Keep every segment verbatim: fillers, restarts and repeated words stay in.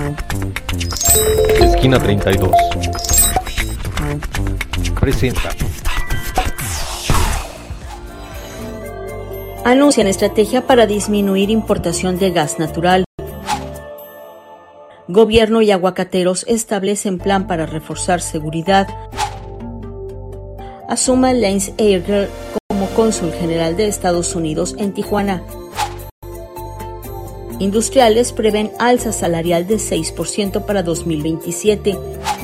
Esquina treinta y dos presenta. Anuncian estrategia para disminuir importación de gas natural. Gobierno y aguacateros establecen plan para reforzar seguridad. Asuma Lance Airger como cónsul general de Estados Unidos en Tijuana. Industriales prevén alza salarial de seis por ciento para dos mil veintisiete.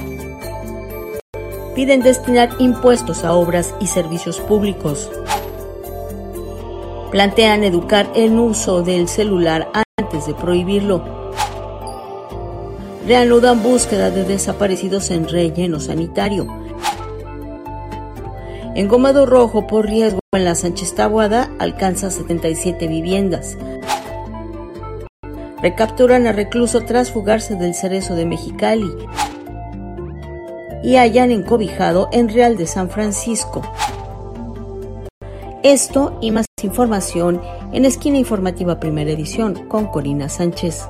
Piden destinar impuestos a obras y servicios públicos. Plantean educar el uso del celular antes de prohibirlo. Reanudan búsqueda de desaparecidos en relleno sanitario. Engomado rojo por riesgo en la Sánchez Taboada alcanza setenta y siete viviendas. Recapturan a recluso tras fugarse del Cerezo de Mexicali. Y hallan encobijado en Real de San Francisco. Esto y más información en Esquina Informativa Primera Edición con Corina Sánchez.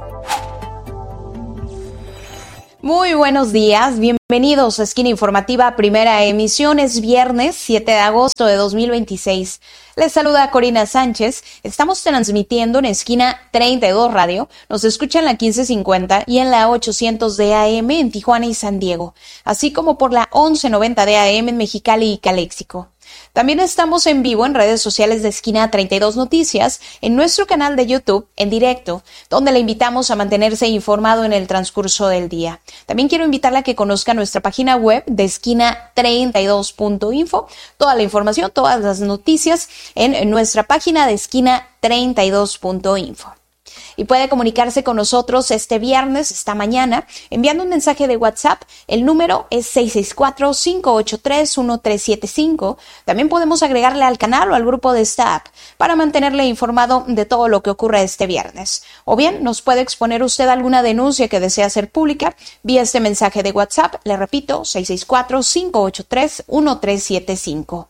Muy buenos días, bienvenidos a Esquina Informativa Primera Emisión. Es viernes siete de agosto de dos mil veintiséis. Les saluda Corina Sánchez. Estamos transmitiendo en Esquina treinta y dos Radio. Nos escuchan en la quince cincuenta y en la ochocientos de A M en Tijuana y San Diego, así como por la once noventa de A M en Mexicali y Caléxico. También estamos en vivo en redes sociales de Esquina treinta y dos Noticias, en nuestro canal de YouTube en directo, donde le invitamos a mantenerse informado en el transcurso del día. También quiero invitarle a que conozca nuestra página web de esquina treinta y dos punto info. Toda la información, todas las noticias en nuestra página de esquina treinta y dos punto info. Y puede comunicarse con nosotros este viernes, esta mañana, enviando un mensaje de WhatsApp. El número es seis seis cuatro, cinco ocho tres, uno tres siete cinco. También podemos agregarle al canal o al grupo de Snap para mantenerle informado de todo lo que ocurre este viernes. O bien nos puede exponer usted alguna denuncia que desea hacer pública vía este mensaje de WhatsApp. Le repito, seis seis cuatro, cinco ocho tres, uno tres siete cinco.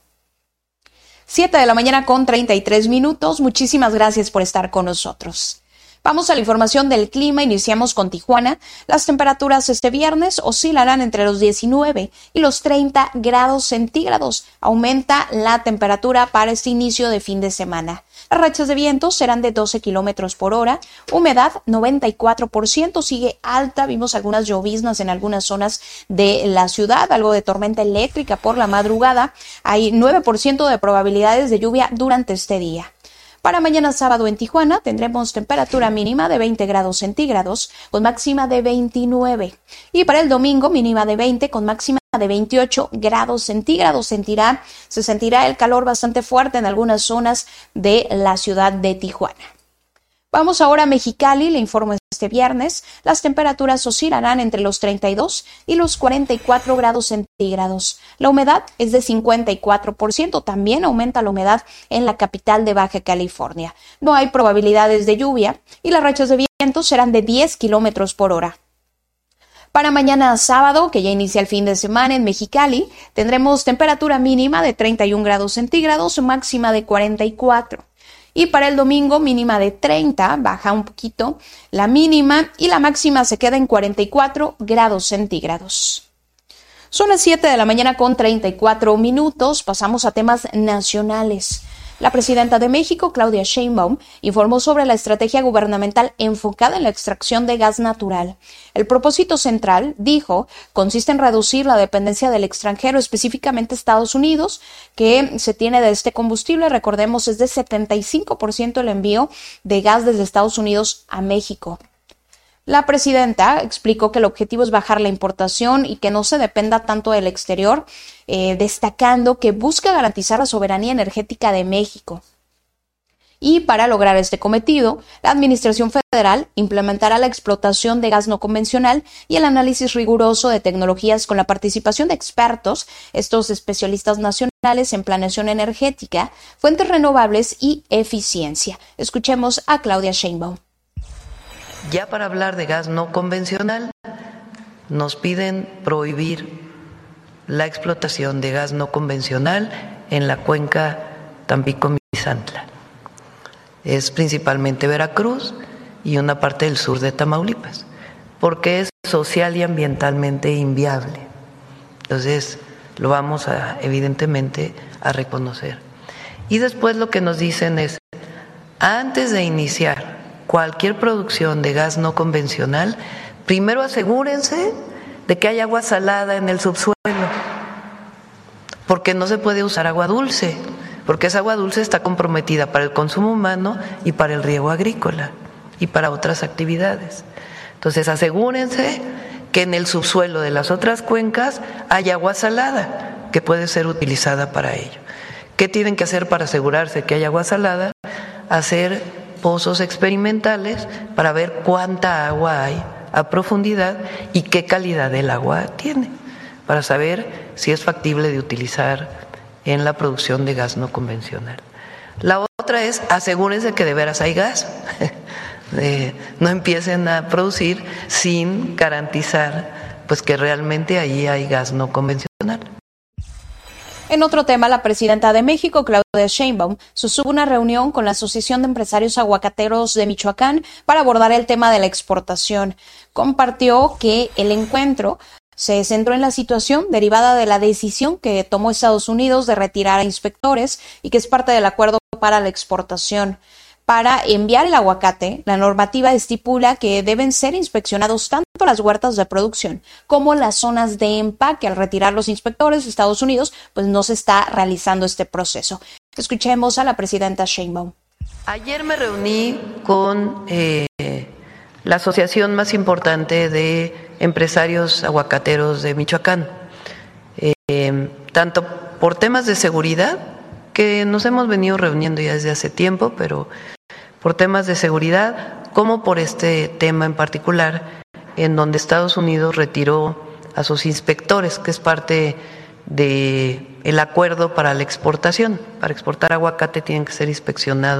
siete de la mañana con treinta y tres minutos. Muchísimas gracias por estar con nosotros. Vamos a la información del clima. Iniciamos con Tijuana. Las temperaturas este viernes oscilarán entre los diecinueve y los treinta grados centígrados. Aumenta la temperatura para este inicio de fin de semana. Las rachas de viento serán de doce kilómetros por hora. Humedad noventa y cuatro por ciento. Sigue alta. Vimos algunas lloviznas en algunas zonas de la ciudad. Algo de tormenta eléctrica por la madrugada. Hay nueve por ciento de probabilidades de lluvia durante este día. Para mañana sábado en Tijuana tendremos temperatura mínima de veinte grados centígrados con máxima de veintinueve. Y para el domingo mínima de veinte con máxima de veintiocho grados centígrados. Sentirá, se sentirá el calor bastante fuerte en algunas zonas de la ciudad de Tijuana. Vamos ahora a Mexicali. Le informo este viernes. Las temperaturas oscilarán entre los treinta y dos y los cuarenta y cuatro grados centígrados. La humedad es de cincuenta y cuatro por ciento. También aumenta la humedad en la capital de Baja California. No hay probabilidades de lluvia y las rachas de viento serán de diez kilómetros por hora. Para mañana sábado, que ya inicia el fin de semana en Mexicali, tendremos temperatura mínima de treinta y un grados centígrados, máxima de cuarenta y cuatro. Y para el domingo mínima de treinta, baja un poquito la mínima y la máxima se queda en cuarenta y cuatro grados centígrados. Son las siete de la mañana con treinta y cuatro minutos, pasamos a temas nacionales. La presidenta de México, Claudia Sheinbaum, informó sobre la estrategia gubernamental enfocada en la extracción de gas natural. El propósito central, dijo, consiste en reducir la dependencia del extranjero, específicamente Estados Unidos, que se tiene de este combustible. Recordemos, es de setenta y cinco por ciento el envío de gas desde Estados Unidos a México. La presidenta explicó que el objetivo es bajar la importación y que no se dependa tanto del exterior, eh, destacando que busca garantizar la soberanía energética de México. Y para lograr este cometido, la Administración Federal implementará la explotación de gas no convencional y el análisis riguroso de tecnologías con la participación de expertos, estos especialistas nacionales en planeación energética, fuentes renovables y eficiencia. Escuchemos a Claudia Sheinbaum. Ya para hablar de gas no convencional, nos piden prohibir la explotación de gas no convencional en la cuenca Tampico-Misantla. Es principalmente Veracruz y una parte del sur de Tamaulipas, porque es social y ambientalmente inviable. Entonces, lo vamos a, evidentemente, a reconocer. Y después lo que nos dicen es, antes de iniciar cualquier producción de gas no convencional, primero asegúrense de que hay agua salada en el subsuelo, porque no se puede usar agua dulce, porque esa agua dulce está comprometida para el consumo humano y para el riego agrícola y para otras actividades. Entonces, asegúrense que en el subsuelo de las otras cuencas hay agua salada que puede ser utilizada para ello. ¿Qué tienen que hacer para asegurarse que hay agua salada? Hacer pozos experimentales para ver cuánta agua hay a profundidad y qué calidad del agua tiene, para saber si es factible de utilizar en la producción de gas no convencional. La otra es asegúrense que de veras hay gas. Eh, no empiecen a producir sin garantizar pues que realmente ahí hay gas no convencional. En otro tema, la presidenta de México, Claudia Sheinbaum, sostuvo una reunión con la Asociación de Empresarios Aguacateros de Michoacán para abordar el tema de la exportación. Compartió que el encuentro se centró en la situación derivada de la decisión que tomó Estados Unidos de retirar a inspectores y que es parte del acuerdo para la exportación. Para enviar el aguacate, la normativa estipula que deben ser inspeccionados tanto las huertas de producción como las zonas de empaque. Al retirar los inspectores de Estados Unidos, pues no se está realizando este proceso. Escuchemos a la presidenta Sheinbaum. Ayer me reuní con eh, la asociación más importante de empresarios aguacateros de Michoacán, eh, tanto por temas de seguridad, que nos hemos venido reuniendo ya desde hace tiempo, pero por temas de seguridad, como por este tema en particular, en donde Estados Unidos retiró a sus inspectores, que es parte del acuerdo para la exportación. Para exportar aguacate tienen que ser inspeccionados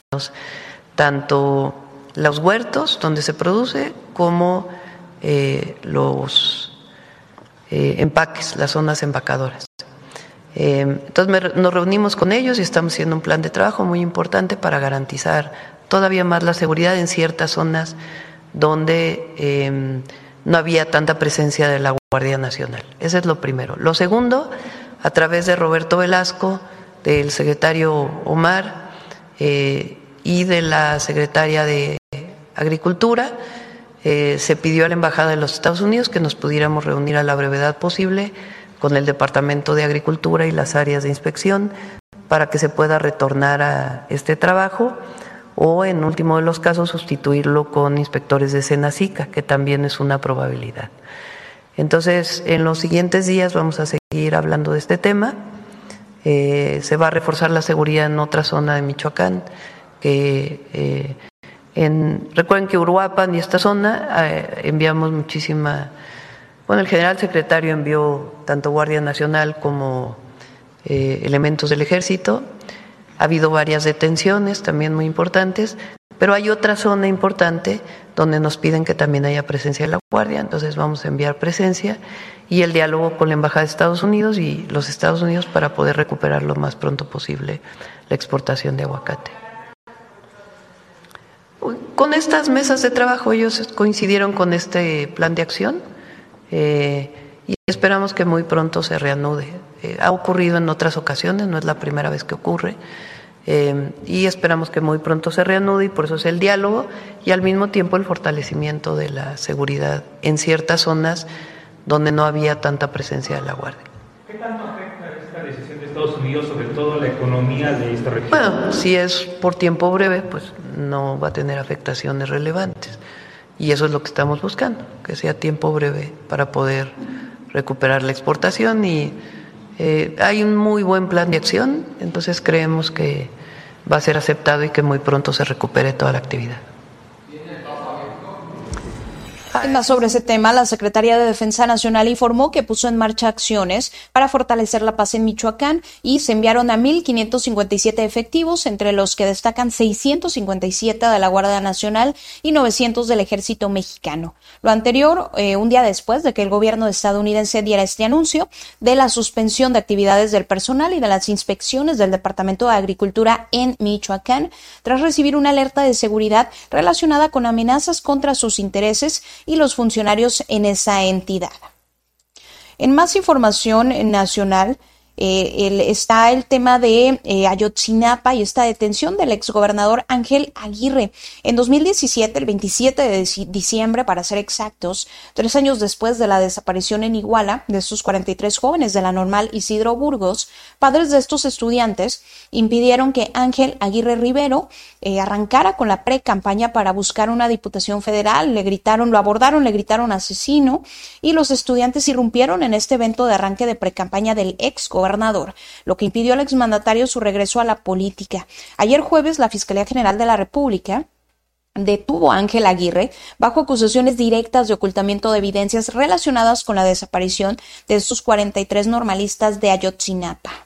tanto los huertos donde se produce como eh, los eh, empaques, las zonas empacadoras. Eh, entonces me, nos reunimos con ellos y estamos haciendo un plan de trabajo muy importante para garantizar todavía más la seguridad en ciertas zonas donde eh, no había tanta presencia de la Guardia Nacional. Ese es lo primero. Lo segundo, a través de Roberto Velasco, del secretario Omar eh, y de la secretaria de Agricultura, eh, se pidió a la Embajada de los Estados Unidos que nos pudiéramos reunir a la brevedad posible con el Departamento de Agricultura y las áreas de inspección para que se pueda retornar a este trabajo o, en último de los casos, sustituirlo con inspectores de Senacica, que también es una probabilidad. Entonces, en los siguientes días vamos a seguir hablando de este tema. Eh, se va a reforzar la seguridad en otra zona de Michoacán, que eh, en, recuerden que Uruapan y esta zona eh, enviamos muchísima... Bueno, el general secretario envió tanto Guardia Nacional como eh, elementos del Ejército. Ha habido varias detenciones también muy importantes, pero hay otra zona importante donde nos piden que también haya presencia de la Guardia, entonces vamos a enviar presencia y el diálogo con la Embajada de Estados Unidos y los Estados Unidos para poder recuperar lo más pronto posible la exportación de aguacate. Con estas mesas de trabajo ellos coincidieron con este plan de acción. Eh, y esperamos que muy pronto se reanude. Eh, ha ocurrido en otras ocasiones, no es la primera vez que ocurre, eh, y esperamos que muy pronto se reanude y por eso es el diálogo y al mismo tiempo el fortalecimiento de la seguridad en ciertas zonas donde no había tanta presencia de la Guardia. ¿Qué tanto afecta esta decisión de Estados Unidos sobre todo la economía de esta región? Bueno, si es por tiempo breve, pues no va a tener afectaciones relevantes. Y eso es lo que estamos buscando, que sea tiempo breve para poder recuperar la exportación y eh, hay un muy buen plan de acción, entonces creemos que va a ser aceptado y que muy pronto se recupere toda la actividad. Más sobre ese tema, la Secretaría de Defensa Nacional informó que puso en marcha acciones para fortalecer la paz en Michoacán y se enviaron a mil quinientos cincuenta y siete efectivos, entre los que destacan seiscientos cincuenta y siete de la Guardia Nacional y novecientos del Ejército Mexicano. Lo anterior, eh, un día después de que el gobierno estadounidense diera este anuncio de la suspensión de actividades del personal y de las inspecciones del Departamento de Agricultura en Michoacán, tras recibir una alerta de seguridad relacionada con amenazas contra sus intereses y los funcionarios en esa entidad. En más información nacional, Eh, el, está el tema de eh, Ayotzinapa y esta detención del exgobernador Ángel Aguirre. En dos mil diecisiete, el veintisiete de diciembre, para ser exactos, tres años después de la desaparición en Iguala de estos cuarenta y tres jóvenes de la Normal Isidro Burgos, padres de estos estudiantes impidieron que Ángel Aguirre Rivero eh, arrancara con la pre-campaña para buscar una diputación federal. Le gritaron, lo abordaron, le gritaron asesino, y los estudiantes irrumpieron en este evento de arranque de pre-campaña del ex gobernador, lo que impidió al exmandatario su regreso a la política. Ayer jueves, la Fiscalía General de la República detuvo a Ángel Aguirre bajo acusaciones directas de ocultamiento de evidencias relacionadas con la desaparición de estos cuarenta y tres normalistas de Ayotzinapa.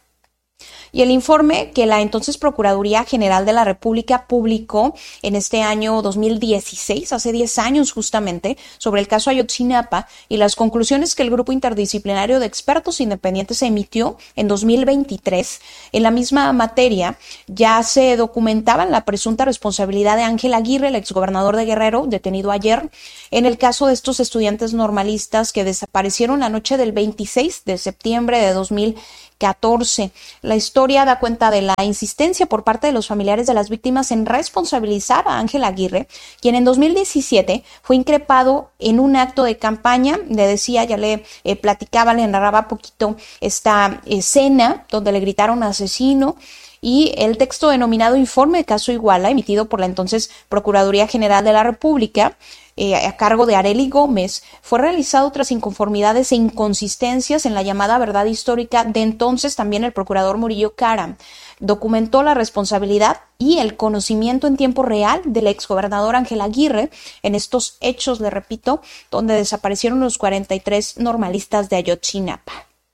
Y el informe que la entonces Procuraduría General de la República publicó en este año dos mil dieciséis, hace diez años justamente, sobre el caso Ayotzinapa y las conclusiones que el Grupo Interdisciplinario de Expertos Independientes emitió en dos mil veintitrés, en la misma materia ya se documentaba la presunta responsabilidad de Ángel Aguirre, el exgobernador de Guerrero, detenido ayer, en el caso de estos estudiantes normalistas que desaparecieron la noche del veintiséis de septiembre de dos mil catorce. La historia da cuenta de la insistencia por parte de los familiares de las víctimas en responsabilizar a Ángel Aguirre, quien en dos mil diecisiete fue increpado en un acto de campaña. Le decía, ya le eh, platicaba, le narraba poquito esta escena donde le gritaron asesino. Y el texto denominado Informe de Caso Iguala, emitido por la entonces Procuraduría General de la República, eh, a cargo de Arely Gómez, fue realizado tras inconformidades e inconsistencias en la llamada verdad histórica de entonces también el procurador Murillo Karam. Documentó la responsabilidad y el conocimiento en tiempo real del exgobernador Ángel Aguirre en estos hechos, le repito, donde desaparecieron los cuarenta y tres normalistas de Ayotzinapa.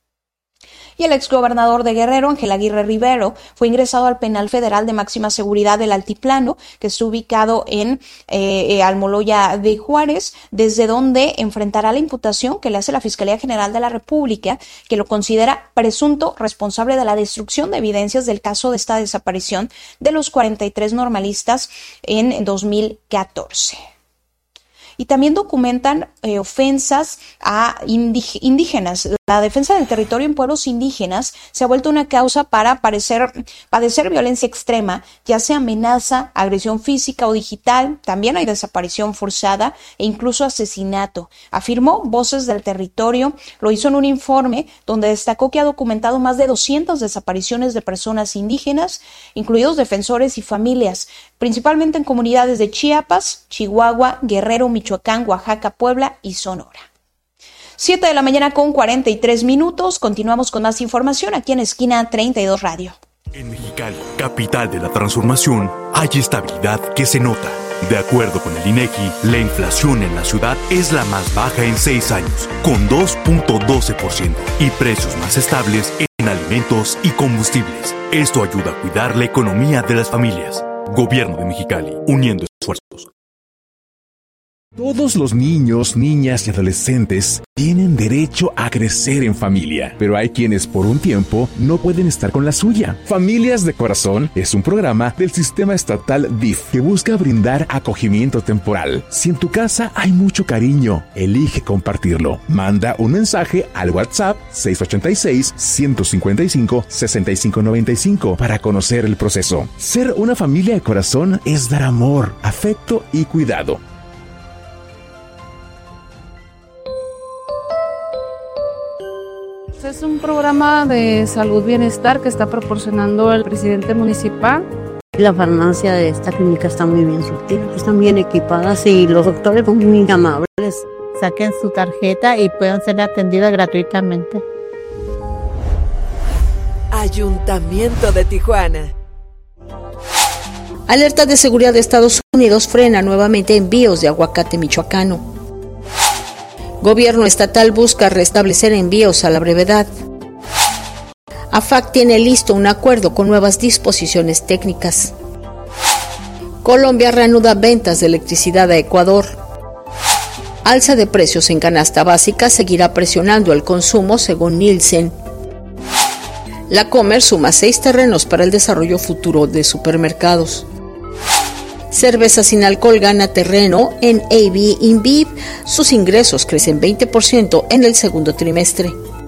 Y el exgobernador de Guerrero, Ángel Aguirre Rivero, fue ingresado al penal federal de máxima seguridad del Altiplano, que está ubicado en eh, Almoloya de Juárez, desde donde enfrentará la imputación que le hace la Fiscalía General de la República, que lo considera presunto responsable de la destrucción de evidencias del caso de esta desaparición de los cuarenta y tres normalistas en dos mil catorce. Y también documentan eh, ofensas a indígenas. La defensa del territorio en pueblos indígenas se ha vuelto una causa para padecer, padecer violencia extrema, ya sea amenaza, agresión física o digital. También hay desaparición forzada e incluso asesinato, afirmó Voces del Territorio. Lo hizo en un informe donde destacó que ha documentado más de doscientas desapariciones de personas indígenas, incluidos defensores y familias, principalmente en comunidades de Chiapas, Chihuahua, Guerrero, Michoacán, Oaxaca, Puebla y Sonora. siete de la mañana con cuarenta y tres minutos. Continuamos con más información aquí en Esquina treinta y dos Radio. En Mexicali, capital de la transformación, hay estabilidad que se nota. De acuerdo con el INEGI, la inflación en la ciudad es la más baja en seis años, con dos punto doce por ciento, y precios más estables en alimentos y combustibles. Esto ayuda a cuidar la economía de las familias. Gobierno de Mexicali, uniendo esfuerzos. Todos los niños, niñas y adolescentes tienen derecho a crecer en familia, pero hay quienes por un tiempo no pueden estar con la suya. Familias de Corazón es un programa del sistema estatal D I F que busca brindar acogimiento temporal. Si en tu casa hay mucho cariño, elige compartirlo. Manda un mensaje al WhatsApp seis ocho seis, uno cinco cinco, seis cinco nueve cinco para conocer el proceso. Ser una familia de corazón es dar amor, afecto y cuidado. Es un programa de salud bienestar que está proporcionando el presidente municipal. La farmacia de esta clínica está muy bien surtida, están bien equipadas y los doctores son muy amables. Saquen su tarjeta y puedan ser atendidas gratuitamente. Ayuntamiento de Tijuana. Alerta de seguridad de Estados Unidos frena nuevamente envíos de aguacate michoacano. Gobierno estatal busca restablecer envíos a la brevedad. A F A C tiene listo un acuerdo con nuevas disposiciones técnicas. Colombia reanuda ventas de electricidad a Ecuador. Alza de precios en canasta básica seguirá presionando el consumo según Nielsen. La Comer suma seis terrenos para el desarrollo futuro de supermercados. Cerveza sin alcohol gana terreno en A B InBev. Sus ingresos crecen veinte por ciento en el segundo trimestre.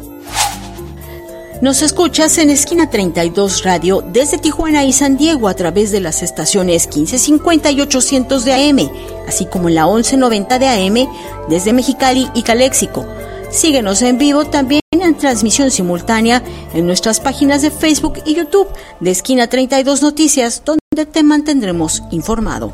Nos escuchas en Esquina treinta y dos Radio desde Tijuana y San Diego a través de las estaciones quince cincuenta y ochocientos de A M, así como en la once noventa de A M desde Mexicali y Caléxico. Síguenos en vivo también en transmisión simultánea en nuestras páginas de Facebook y YouTube de Esquina treinta y dos Noticias, donde te mantendremos informado.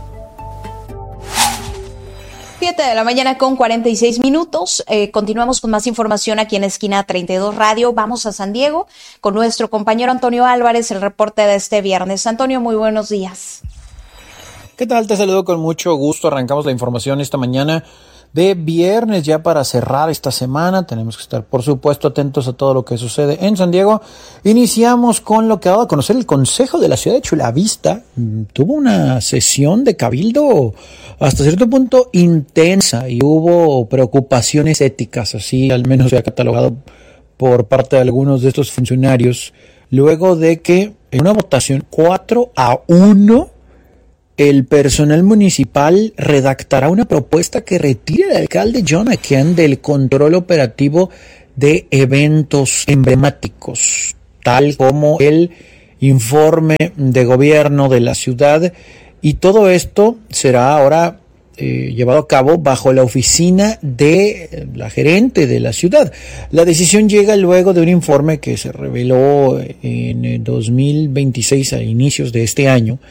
siete de la mañana con cuarenta y seis minutos. Eh, continuamos con más información aquí en Esquina treinta y dos Radio. Vamos a San Diego con nuestro compañero Antonio Álvarez, el reporte de este viernes. Antonio, muy buenos días. ¿Qué tal? Te saludo con mucho gusto. Arrancamos la información esta mañana de viernes ya para cerrar esta semana. Tenemos que estar, por supuesto, atentos a todo lo que sucede en San Diego. Iniciamos con lo que ha dado a conocer el Consejo de la Ciudad de Chula Vista. Tuvo una sesión de cabildo hasta cierto punto intensa y hubo preocupaciones éticas, así al menos se ha catalogado por parte de algunos de estos funcionarios, luego de que en una votación cuatro a uno el personal municipal redactará una propuesta que retire al alcalde John McCann del control operativo de eventos emblemáticos, tal como el informe de gobierno de la ciudad, y todo esto será ahora eh, llevado a cabo bajo la oficina de la gerente de la ciudad. La decisión llega luego de un informe que se reveló en dos mil veintiséis, a inicios de este año,